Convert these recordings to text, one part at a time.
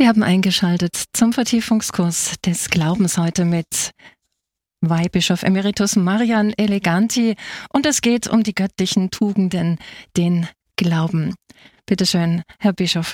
Sie haben eingeschaltet zum Vertiefungskurs des Glaubens heute mit Weihbischof Emeritus Marian Eleganti und es geht um die göttlichen Tugenden, den Glauben. Bitte schön, Herr Bischof.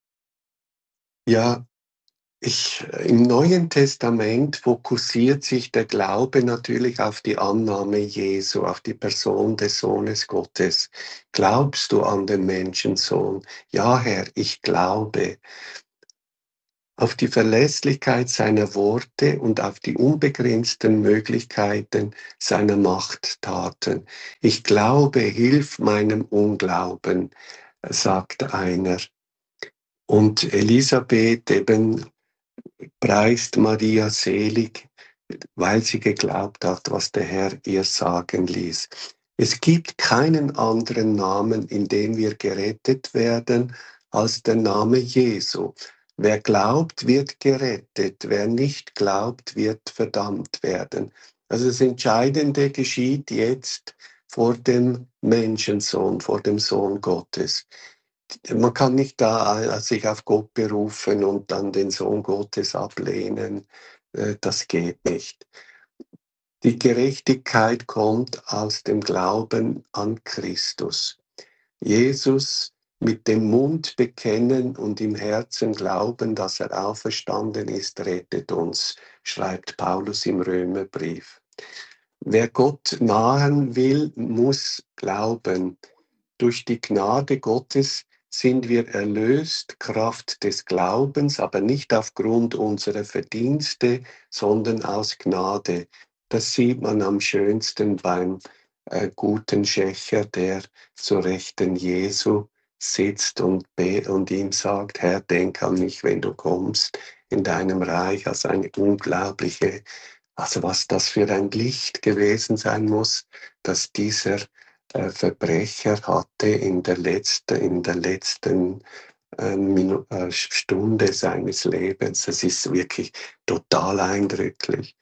Ja, im Neuen Testament fokussiert sich der Glaube natürlich auf die Annahme Jesu, auf die Person des Sohnes Gottes. Glaubst du an den Menschensohn? Ja, Herr, ich glaube. Auf die Verlässlichkeit seiner Worte und auf die unbegrenzten Möglichkeiten seiner Machttaten. Ich glaube, hilf meinem Unglauben, sagt einer. Und Elisabeth eben preist Maria selig, weil sie geglaubt hat, was der Herr ihr sagen ließ. Es gibt keinen anderen Namen, in dem wir gerettet werden, als der Name Jesu. Wer glaubt, wird gerettet. Wer nicht glaubt, wird verdammt werden. Also das Entscheidende geschieht jetzt vor dem Menschensohn, vor dem Sohn Gottes. Man kann nicht da sich auf Gott berufen und dann den Sohn Gottes ablehnen. Das geht nicht. Die Gerechtigkeit kommt aus dem Glauben an Christus. Jesus mit dem Mund bekennen und im Herzen glauben, dass er auferstanden ist, rettet uns, schreibt Paulus im Römerbrief. Wer Gott nahen will, muss glauben. Durch die Gnade Gottes sind wir erlöst, Kraft des Glaubens, aber nicht aufgrund unserer Verdienste, sondern aus Gnade. Das sieht man am schönsten beim guten Schächer, der zur Rechten Jesu sitzt und ihm sagt, Herr, denk an mich, wenn du kommst in deinem Reich. Also eine unglaubliche, also was das für ein Licht gewesen sein muss, dass dieser Verbrecher hatte in der letzten Stunde seines Lebens. Das ist wirklich total eindrücklich.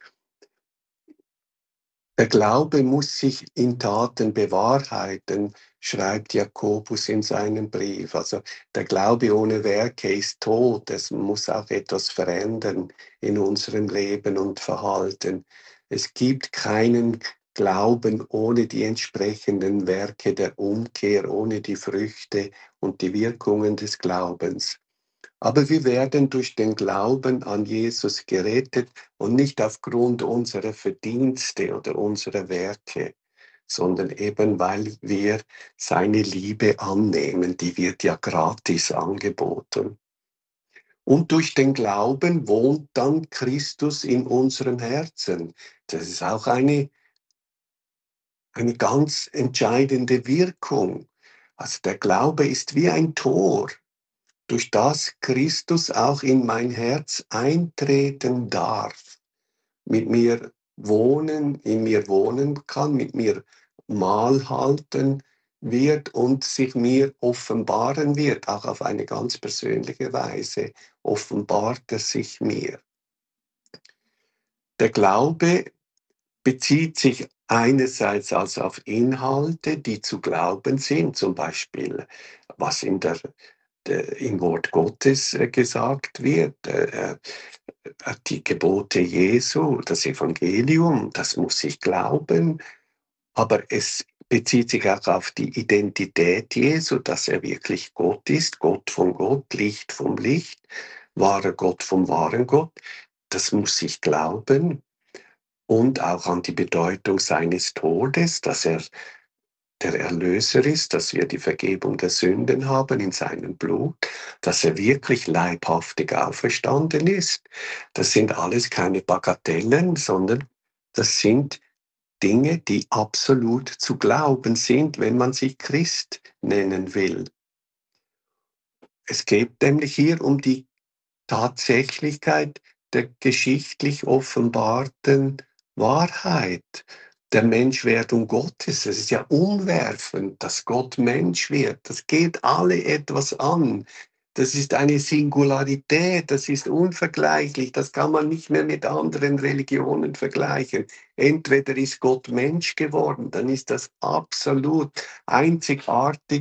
Der Glaube muss sich in Taten bewahrheiten, schreibt Jakobus in seinem Brief. Also der Glaube ohne Werke ist tot. Es muss auch etwas verändern in unserem Leben und Verhalten. Es gibt keinen Glauben ohne die entsprechenden Werke der Umkehr, ohne die Früchte und die Wirkungen des Glaubens. Aber wir werden durch den Glauben an Jesus gerettet und nicht aufgrund unserer Verdienste oder unserer Werke, sondern eben weil wir seine Liebe annehmen, die wird ja gratis angeboten. Und durch den Glauben wohnt dann Christus in unserem Herzen. Das ist auch eine ganz entscheidende Wirkung. Also der Glaube ist wie ein Tor, durch das Christus auch in mein Herz eintreten darf, mit mir in mir wohnen kann, mit mir Mahl halten wird und sich mir offenbaren wird, auch auf eine ganz persönliche Weise offenbart er sich mir. Der Glaube bezieht sich einerseits also auf Inhalte, die zu glauben sind, zum Beispiel was im Wort Gottes gesagt wird, die Gebote Jesu, das Evangelium, das muss ich glauben, aber es bezieht sich auch auf die Identität Jesu, dass er wirklich Gott ist, Gott von Gott, Licht vom Licht, wahrer Gott vom wahren Gott. Das muss ich glauben. Und auch an die Bedeutung seines Todes, dass er der Erlöser ist, dass wir die Vergebung der Sünden haben in seinem Blut, dass er wirklich leibhaftig auferstanden ist. Das sind alles keine Bagatellen, sondern das sind Dinge, die absolut zu glauben sind, wenn man sich Christ nennen will. Es geht nämlich hier um die Tatsächlichkeit der geschichtlich offenbarten Wahrheit, der Menschwerdung Gottes. Es ist ja umwerfend, dass Gott Mensch wird. Das geht alle etwas an. Das ist eine Singularität, das ist unvergleichlich, das kann man nicht mehr mit anderen Religionen vergleichen. Entweder ist Gott Mensch geworden, dann ist das absolut einzigartig,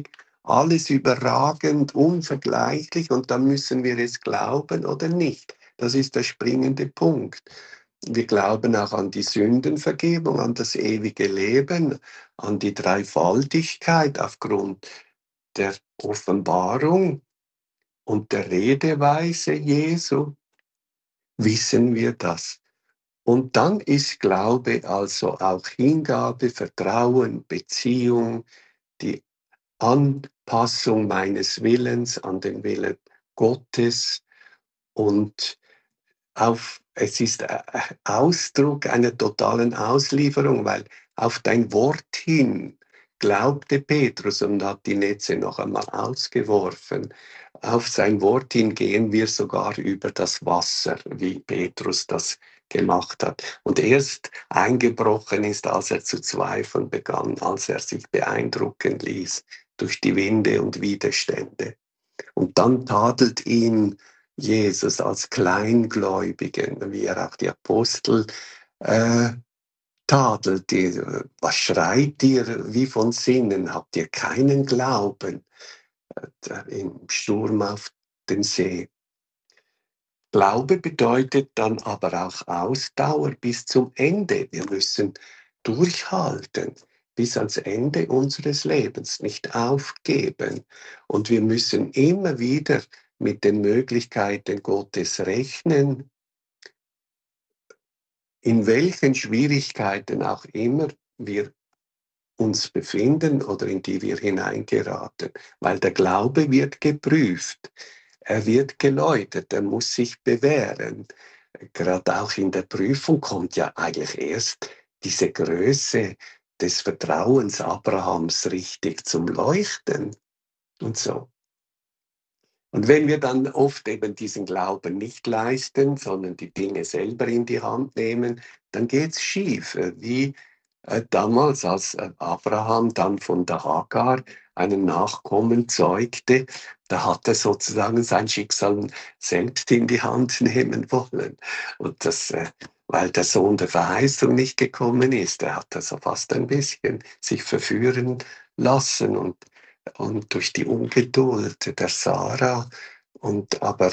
alles überragend, unvergleichlich und dann müssen wir es glauben oder nicht. Das ist der springende Punkt. Wir glauben auch an die Sündenvergebung, an das ewige Leben, an die Dreifaltigkeit aufgrund der Offenbarung und der Redeweise Jesu. Wissen wir das. Und dann ist Glaube also auch Hingabe, Vertrauen, Beziehung, die Anpassung meines Willens an den Willen Gottes und es ist Ausdruck einer totalen Auslieferung, weil auf dein Wort hin glaubte Petrus und hat die Netze noch einmal ausgeworfen. Auf sein Wort hin gehen wir sogar über das Wasser, wie Petrus das gemacht hat. Und erst eingebrochen ist, als er zu zweifeln begann, als er sich beeindrucken ließ durch die Winde und Widerstände. Und dann tadelt ihn Jesus als Kleingläubigen, wie er auch die Apostel äh, tadelt. Was schreit ihr wie von Sinnen? Habt ihr keinen Glauben? Im Sturm auf den See. Glaube bedeutet dann aber auch Ausdauer bis zum Ende. Wir müssen durchhalten bis ans Ende unseres Lebens, nicht aufgeben. Und wir müssen immer wieder mit den Möglichkeiten Gottes rechnen, in welchen Schwierigkeiten auch immer wir uns befinden oder in die wir hineingeraten, weil der Glaube wird geprüft, er wird geläutert, er muss sich bewähren. Gerade auch in der Prüfung kommt ja eigentlich erst diese Größe des Vertrauens Abrahams richtig zum Leuchten und so. Und wenn wir dann oft eben diesen Glauben nicht leisten, sondern die Dinge selber in die Hand nehmen, dann geht's schief. Wie damals, als Abraham dann von der Hagar einen Nachkommen zeugte, da hat er sozusagen sein Schicksal selbst in die Hand nehmen wollen. Und das, weil der Sohn der Verheißung nicht gekommen ist, er hat also fast ein bisschen sich verführen lassen und durch die Ungeduld der Sarah. Aber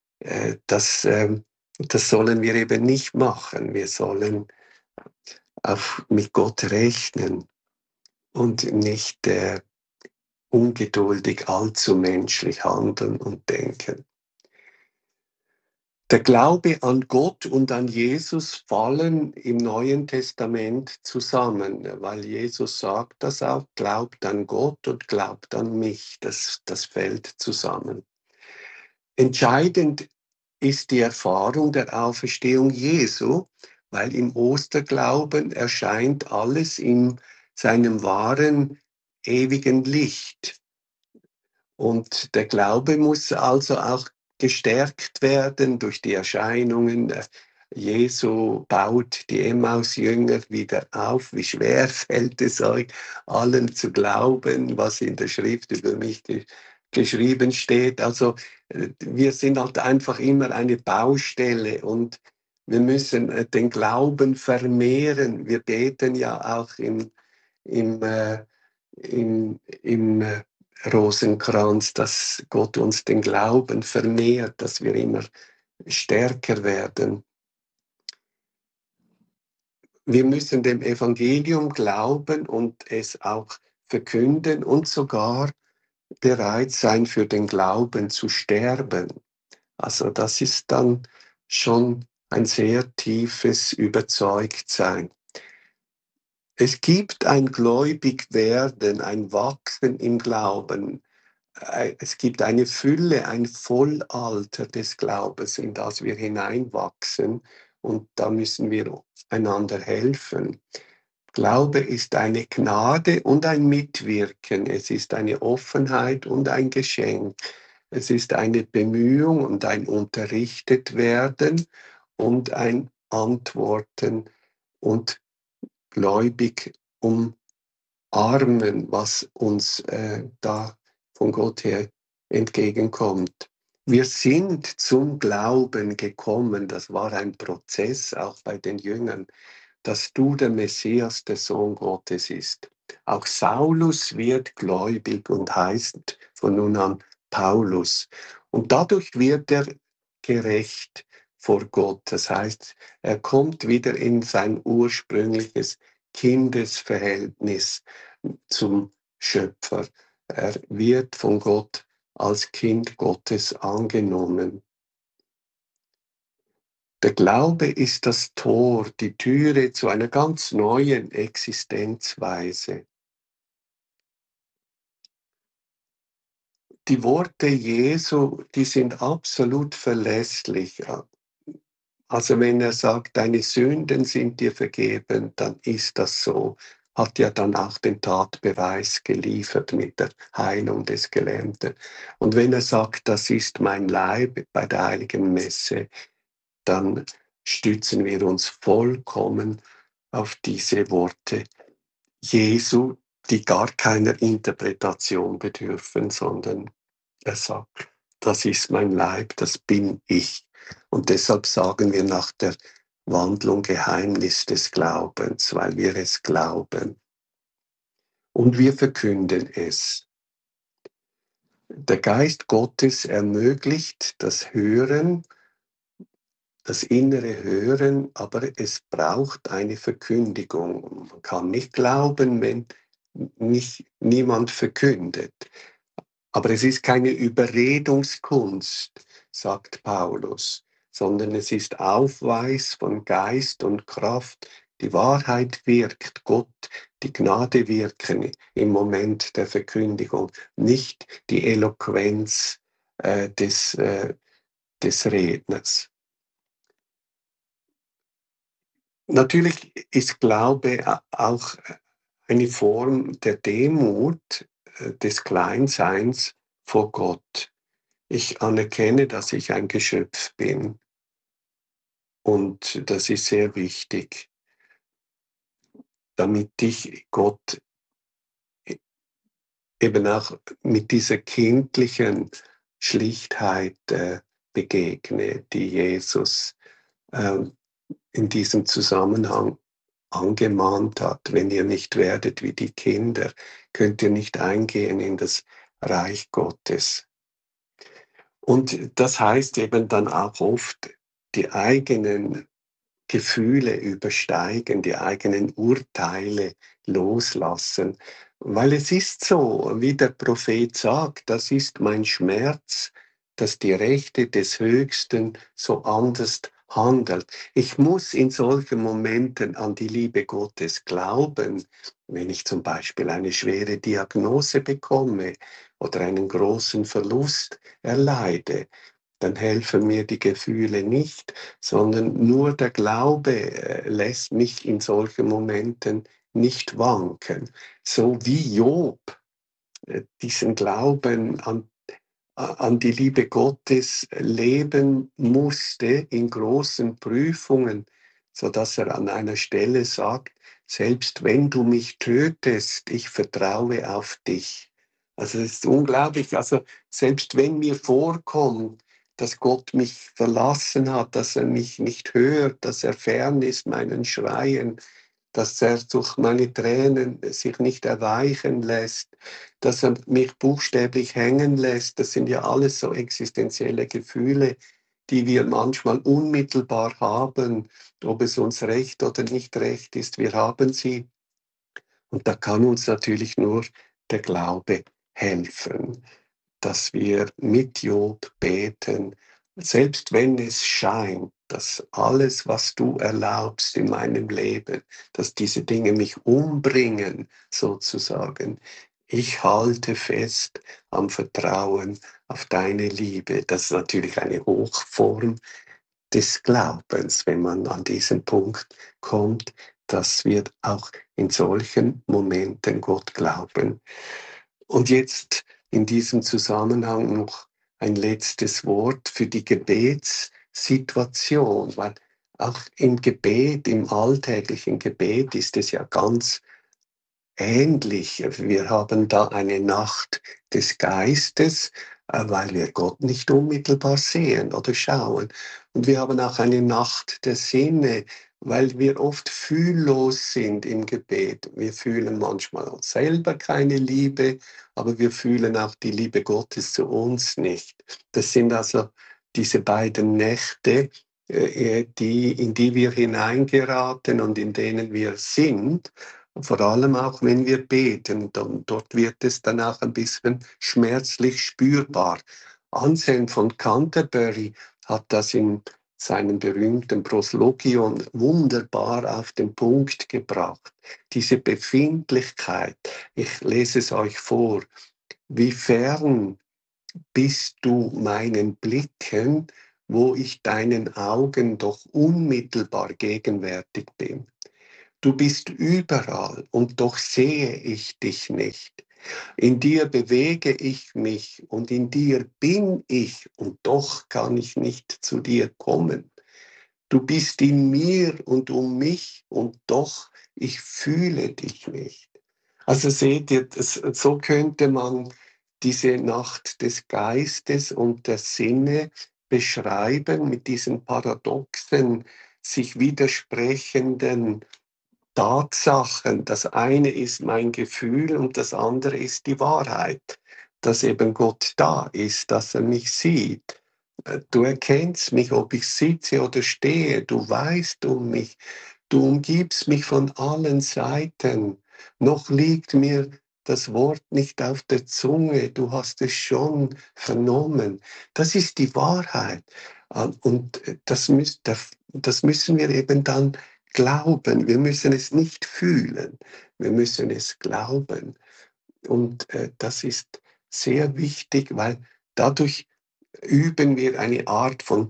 das sollen wir eben nicht machen. Wir sollen auch mit Gott rechnen und nicht ungeduldig allzu menschlich handeln und denken. Der Glaube an Gott und an Jesus fallen im Neuen Testament zusammen, weil Jesus sagt das auch, glaubt an Gott und glaubt an mich, das fällt zusammen. Entscheidend ist die Erfahrung der Auferstehung Jesu, weil im Osterglauben erscheint alles in seinem wahren, ewigen Licht. Und der Glaube muss also auch gestärkt werden durch die Erscheinungen. Jesu baut die Emmaus-Jünger wieder auf. Wie schwer fällt es euch, allen zu glauben, was in der Schrift über mich geschrieben steht. Also wir sind halt einfach immer eine Baustelle und wir müssen den Glauben vermehren. Wir beten ja auch im, im Rosenkranz, dass Gott uns den Glauben vermehrt, dass wir immer stärker werden. Wir müssen dem Evangelium glauben und es auch verkünden und sogar bereit sein, für den Glauben zu sterben. Also das ist dann schon ein sehr tiefes Überzeugtsein. Es gibt ein Gläubigwerden, ein Wachsen im Glauben. Es gibt eine Fülle, ein Vollalter des Glaubens, in das wir hineinwachsen. Und da müssen wir einander helfen. Glaube ist eine Gnade und ein Mitwirken. Es ist eine Offenheit und ein Geschenk. Es ist eine Bemühung und ein Unterrichtetwerden und ein Antworten und gläubig umarmen, was uns da von Gott her entgegenkommt. Wir sind zum Glauben gekommen, das war ein Prozess auch bei den Jüngern, dass du der Messias, der Sohn Gottes ist. Auch Saulus wird gläubig und heißt von nun an Paulus. Und dadurch wird er gerecht vor Gott. Das heißt, er kommt wieder in sein ursprüngliches Kindesverhältnis zum Schöpfer. Er wird von Gott als Kind Gottes angenommen. Der Glaube ist das Tor, die Türe zu einer ganz neuen Existenzweise. Die Worte Jesu, die sind absolut verlässlich. Also wenn er sagt, deine Sünden sind dir vergeben, dann ist das so. Hat ja dann auch den Tatbeweis geliefert mit der Heilung des Gelähmten. Und wenn er sagt, das ist mein Leib bei der heiligen Messe, dann stützen wir uns vollkommen auf diese Worte Jesu, die gar keiner Interpretation bedürfen, sondern er sagt, das ist mein Leib, das bin ich. Und deshalb sagen wir nach der Wandlung Geheimnis des Glaubens, weil wir es glauben. Und wir verkünden es. Der Geist Gottes ermöglicht das Hören, das innere Hören, aber es braucht eine Verkündigung. Man kann nicht glauben, wenn niemand verkündet. Aber es ist keine Überredungskunst, sagt Paulus, sondern es ist Aufweis von Geist und Kraft. Die Wahrheit wirkt, Gott, die Gnade wirken im Moment der Verkündigung, nicht die Eloquenz des Redners. Natürlich ist Glaube auch eine Form der Demut, des Kleinseins vor Gott. Ich anerkenne, dass ich ein Geschöpf bin und das ist sehr wichtig, damit ich Gott eben auch mit dieser kindlichen Schlichtheit begegne, die Jesus in diesem Zusammenhang angemahnt hat. Wenn ihr nicht werdet wie die Kinder, könnt ihr nicht eingehen in das Reich Gottes. Und das heißt eben dann auch oft, die eigenen Gefühle übersteigen, die eigenen Urteile loslassen. Weil es ist so, wie der Prophet sagt, das ist mein Schmerz, dass die Rechte des Höchsten so anders handelt. Ich muss in solchen Momenten an die Liebe Gottes glauben, wenn ich zum Beispiel eine schwere Diagnose bekomme oder einen großen Verlust erleide, dann helfen mir die Gefühle nicht, sondern nur der Glaube lässt mich in solchen Momenten nicht wanken. So wie Job diesen Glauben an die Liebe Gottes leben musste in großen Prüfungen, so dass er an einer Stelle sagt, selbst wenn du mich tötest, ich vertraue auf dich. Also es ist unglaublich, also selbst wenn mir vorkommt, dass Gott mich verlassen hat, dass er mich nicht hört, dass er fern ist meinen Schreien, dass er durch meine Tränen sich nicht erweichen lässt, dass er mich buchstäblich hängen lässt. Das sind ja alles so existenzielle Gefühle, die wir manchmal unmittelbar haben, ob es uns recht oder nicht recht ist. Wir haben sie. Und da kann uns natürlich nur der Glaube helfen, dass wir mit Job beten, selbst wenn es scheint, dass alles, was du erlaubst in meinem Leben, dass diese Dinge mich umbringen, sozusagen. Ich halte fest am Vertrauen auf deine Liebe. Das ist natürlich eine Hochform des Glaubens, wenn man an diesen Punkt kommt, dass wir auch in solchen Momenten Gott glauben. Und jetzt in diesem Zusammenhang noch ein letztes Wort für die Gebetssituation, weil auch im Gebet, im alltäglichen Gebet ist es ja ganz ähnlich. Wir haben da eine Nacht des Geistes, weil wir Gott nicht unmittelbar sehen oder schauen. Und wir haben auch eine Nacht der Sinne, weil wir oft fühllos sind im Gebet. Wir fühlen manchmal auch selber keine Liebe, aber wir fühlen auch die Liebe Gottes zu uns nicht. Das sind also diese beiden Nächte, in die wir hineingeraten und in denen wir sind. Vor allem auch, wenn wir beten, dort wird es dann auch ein bisschen schmerzlich spürbar. Anselm von Canterbury hat das in seinem berühmten Proslogion wunderbar auf den Punkt gebracht. Diese Befindlichkeit, ich lese es euch vor, wie fern bist du meinen Blicken, wo ich deinen Augen doch unmittelbar gegenwärtig bin. Du bist überall und doch sehe ich dich nicht. In dir bewege ich mich und in dir bin ich und doch kann ich nicht zu dir kommen. Du bist in mir und um mich und doch ich fühle dich nicht. Also seht ihr, so könnte man diese Nacht des Geistes und der Sinne beschreiben mit diesen paradoxen, sich widersprechenden Tatsachen. Das eine ist mein Gefühl und das andere ist die Wahrheit, dass eben Gott da ist, dass er mich sieht. Du erkennst mich, ob ich sitze oder stehe, du weißt um mich, du umgibst mich von allen Seiten. Noch liegt mir das Wort nicht auf der Zunge, du hast es schon vernommen. Das ist die Wahrheit. Und das müssen wir eben dann glauben. Wir müssen es nicht fühlen, wir müssen es glauben. Und das ist sehr wichtig, weil dadurch üben wir eine Art von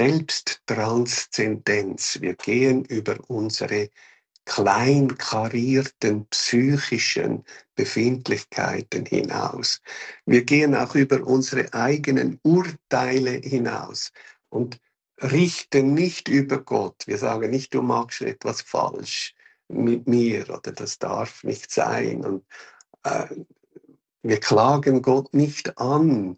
Selbsttranszendenz. Wir gehen über unsere kleinkarierten psychischen Befindlichkeiten hinaus. Wir gehen auch über unsere eigenen Urteile hinaus und richten nicht über Gott. Wir sagen nicht, du machst etwas falsch mit mir oder das darf nicht sein. Und wir klagen Gott nicht an,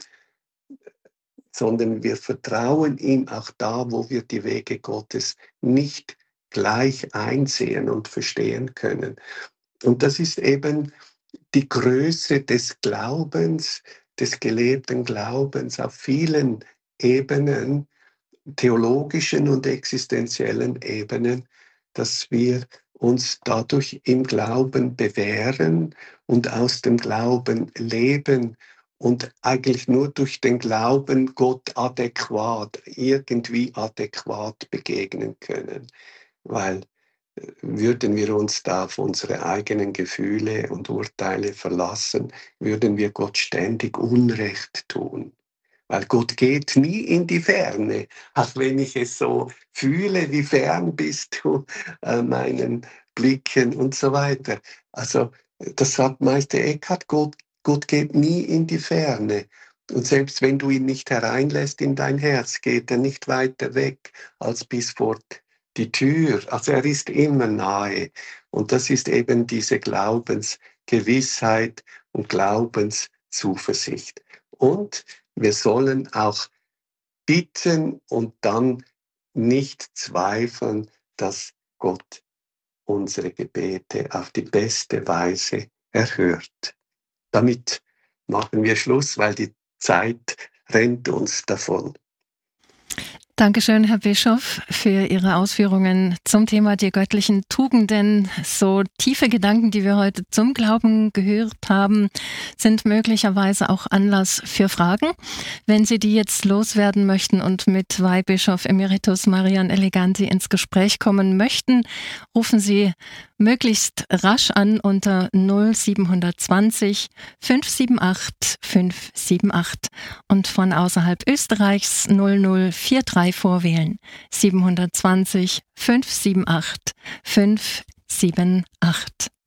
sondern wir vertrauen ihm auch da, wo wir die Wege Gottes nicht gleich einsehen und verstehen können. Und das ist eben die Größe des Glaubens, des gelebten Glaubens auf vielen Ebenen, theologischen und existenziellen Ebenen, dass wir uns dadurch im Glauben bewähren und aus dem Glauben leben und eigentlich nur durch den Glauben Gott irgendwie adäquat begegnen können. Weil würden wir uns da auf unsere eigenen Gefühle und Urteile verlassen, würden wir Gott ständig Unrecht tun. Weil Gott geht nie in die Ferne, auch wenn ich es so fühle, wie fern bist du meinen Blicken und so weiter. Also das sagt Meister Eckhart, Gott geht nie in die Ferne. Und selbst wenn du ihn nicht hereinlässt in dein Herz, geht er nicht weiter weg als bis vor die Tür. Also er ist immer nahe. Und das ist eben diese Glaubensgewissheit und Glaubenszuversicht. Und wir sollen auch bitten und dann nicht zweifeln, dass Gott unsere Gebete auf die beste Weise erhört. Damit machen wir Schluss, weil die Zeit rennt uns davon. Dankeschön, Herr Bischof, für Ihre Ausführungen zum Thema die göttlichen Tugenden. So tiefe Gedanken, die wir heute zum Glauben gehört haben, sind möglicherweise auch Anlass für Fragen. Wenn Sie die jetzt loswerden möchten und mit Weihbischof Emeritus Marian Eleganti ins Gespräch kommen möchten, rufen Sie möglichst rasch an unter 0720 578 578 und von außerhalb Österreichs 0043 vorwählen. 720 578 578.